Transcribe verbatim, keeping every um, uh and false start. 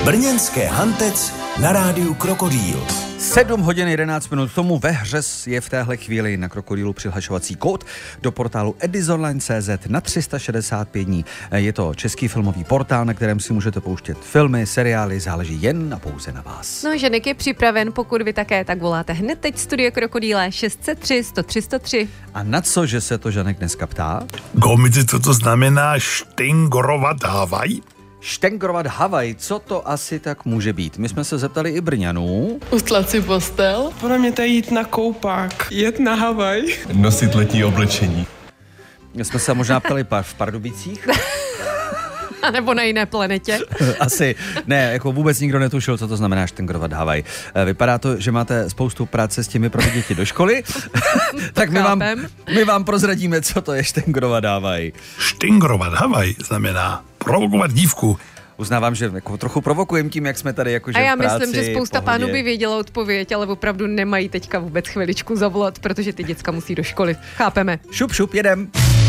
Brněnské Hantec na rádiu Krokodýl. sedm hodin jedenáct minut tomu ve hře je v téhle chvíli na Krokodýlu přihlašovací kód do portálu edisonline tečka cé zet na tři sta šedesát pět dní. Je to český filmový portál, na kterém si můžete pouštět filmy, seriály, záleží jen a pouze na vás. No, Ženek je připraven, pokud vy také, tak voláte hned teď Studio Krokodýle šest set tři sto tři sto tři. A na co, že se to Žanek dneska ptá? Komici, co to znamená štengrovat Havaj? Štengrovat Havaj, co to asi tak může být? My jsme se zeptali i Brňanů. Ustlat si postel. Podle mě to je jít na koupák, jet na Havaj. Nosit letní oblečení. My jsme se možná ptali v Pardubicích. A nebo na jiné planetě. Asi. Ne, jako vůbec nikdo netušil, co to znamená štengrovat Havaj. Vypadá to, že máte spoustu práce s těmi pro děti do školy. Tak my vám, my vám prozradíme, co to je štengrovat Havaj. Štengrovat Havaj znamená provokovat dívku. Uznávám, že jako trochu provokujem tím, jak jsme tady jakože A já v práci, myslím, že spousta pohodě. pánů by věděla odpověď, ale opravdu nemají teďka vůbec chviličku zavolat, protože ty děcka musí do školy. Chápeme. Šup, šup, jedem.